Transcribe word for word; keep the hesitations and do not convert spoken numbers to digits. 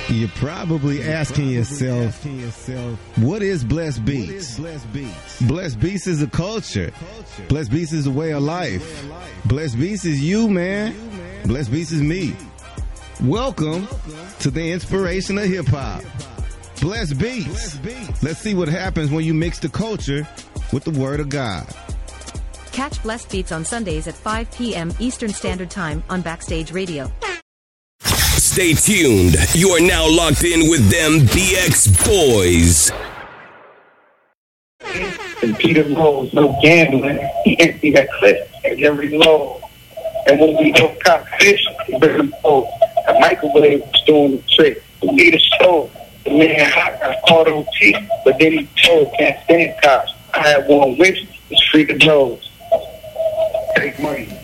You're probably asking yourself, what is Blessed Beats? Blessed Beats is a culture. Blessed Beats is a way of life. Blessed Beats is you, man. Blessed Beats is me. Welcome to the inspiration of hip-hop. Blessed Beats. Let's see what happens when you mix the culture with the word of God. Catch Blessed Beats on Sundays at five p.m. Eastern Standard Time on Backstage Radio. Stay tuned. You are now locked in with them B X Boys. And Peter Rose, no gambling. He empty that clip and every load. And when we go caught fish, he bring them home. A microwave was doing the trick. We need a stove. The man hot got caught on T, but then he told can't stand cops. I had one wish, it's free to nose. Take money.